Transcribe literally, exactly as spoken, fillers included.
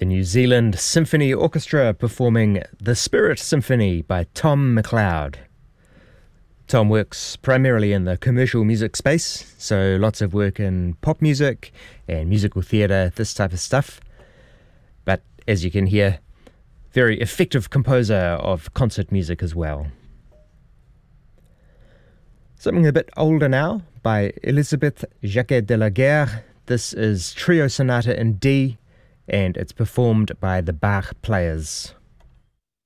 The New Zealand Symphony Orchestra performing The Spirit Symphony by Tom McLeod. Tom works primarily in the commercial music space, so lots of work in pop music and musical theatre, this type of stuff. But as you can hear, very effective composer of concert music as well. Something a bit older now by Elisabeth Jacquet de la Guerre. This is Trio Sonata in D, and it's performed by the Bach Players.